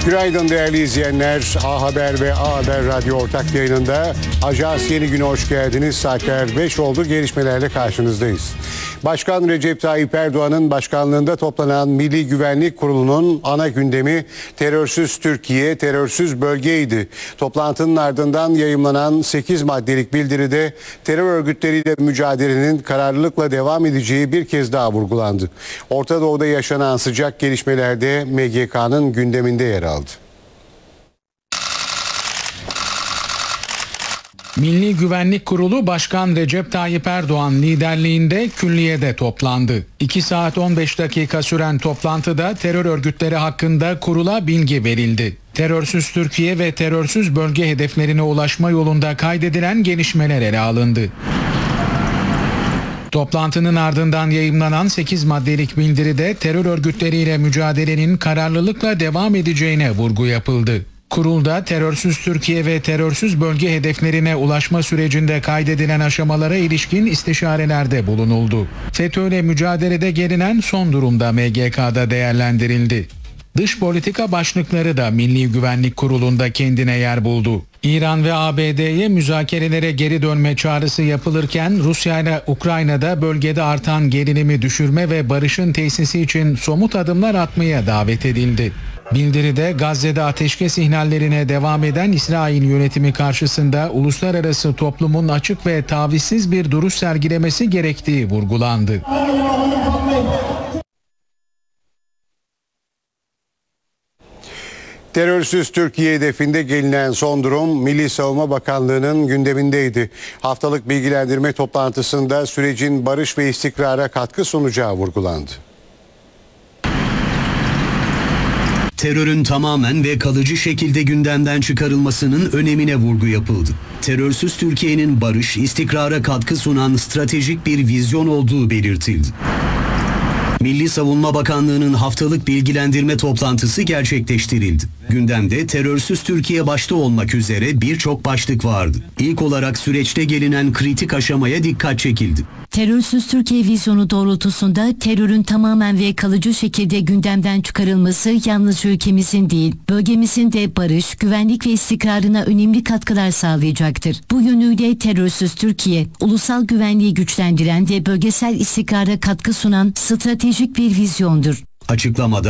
Günaydın değerli izleyenler. A Haber ve A Haber Radyo ortak yayınında Ajans Yeni Günü hoş geldiniz. Saatler 5 oldu. Gelişmelerle karşınızdayız. Başkan Recep Tayyip Erdoğan'ın başkanlığında toplanan Milli Güvenlik Kurulu'nun ana gündemi terörsüz Türkiye, terörsüz bölgeydi. Toplantının ardından yayımlanan 8 maddelik bildiride terör örgütleriyle mücadelenin kararlılıkla devam edeceği bir kez daha vurgulandı. Orta Doğu'da yaşanan sıcak gelişmelerde MGK'nın gündeminde yer aldı. Milli Güvenlik Kurulu Başkan Recep Tayyip Erdoğan liderliğinde külliyede toplandı. 2 saat 15 dakika süren toplantıda terör örgütleri hakkında kurula bilgi verildi. Terörsüz Türkiye ve terörsüz bölge hedeflerine ulaşma yolunda kaydedilen gelişmeler ele alındı. Toplantının ardından yayımlanan 8 maddelik bildiride terör örgütleriyle mücadelenin kararlılıkla devam edeceğine vurgu yapıldı. Kurulda terörsüz Türkiye ve terörsüz bölge hedeflerine ulaşma sürecinde kaydedilen aşamalara ilişkin istişarelerde bulunuldu. FETÖ'yle mücadelede gelinen son durumda MGK'da değerlendirildi. Dış politika başlıkları da Milli Güvenlik Kurulu'nda kendine yer buldu. İran ve ABD'ye müzakerelere geri dönme çağrısı yapılırken Rusya ile Ukrayna'da bölgede artan gerilimi düşürme ve barışın tesisi için somut adımlar atmaya davet edildi. Bildiride Gazze'de ateşkes ihlallerine devam eden İsrail yönetimi karşısında uluslararası toplumun açık ve tavizsiz bir duruş sergilemesi gerektiği vurgulandı. Terörsüz Türkiye hedefinde gelinen son durum Milli Savunma Bakanlığı'nın gündemindeydi. Haftalık bilgilendirme toplantısında sürecin barış ve istikrara katkı sunacağı vurgulandı. Terörün tamamen ve kalıcı şekilde gündemden çıkarılmasının önemine vurgu yapıldı. Terörsüz Türkiye'nin barış, istikrara katkı sunan stratejik bir vizyon olduğu belirtildi. Milli Savunma Bakanlığı'nın haftalık bilgilendirme toplantısı gerçekleştirildi. Gündemde terörsüz Türkiye başta olmak üzere birçok başlık vardı. İlk olarak süreçte gelinen kritik aşamaya dikkat çekildi. Terörsüz Türkiye vizyonu doğrultusunda terörün tamamen ve kalıcı şekilde gündemden çıkarılması yalnızca ülkemizin değil, bölgemizin de barış, güvenlik ve istikrarına önemli katkılar sağlayacaktır. Bu yönüyle terörsüz Türkiye, ulusal güvenliği güçlendiren ve bölgesel istikrara katkı sunan stratejik bir vizyondur. Açıklamada